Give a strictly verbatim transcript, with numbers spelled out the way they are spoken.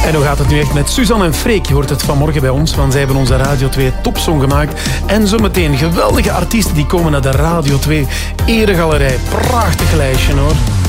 En hoe gaat het nu echt met Suzanne en Freek? Je hoort het vanmorgen bij ons, want zij hebben onze Radio twee topsong gemaakt. En zometeen geweldige artiesten die komen naar de Radio twee Eregalerij. Prachtig lijstje hoor.